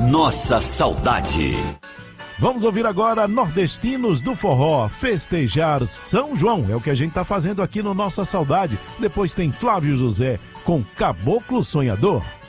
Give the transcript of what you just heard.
Nossa Saudade. Vamos ouvir agora Nordestinos do Forró, festejar São João. É o que a gente tá fazendo aqui no Nossa Saudade. Depois tem Flávio José com Caboclo Sonhador.